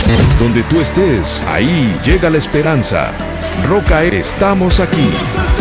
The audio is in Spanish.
Donde tú estés, ahí llega la esperanza. Roca, estamos aquí.